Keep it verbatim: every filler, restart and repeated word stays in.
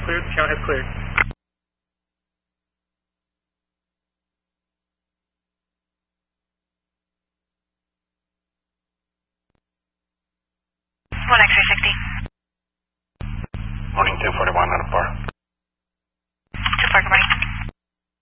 cleared. The channel has cleared. one X three sixty. Morning two forty-one on a par.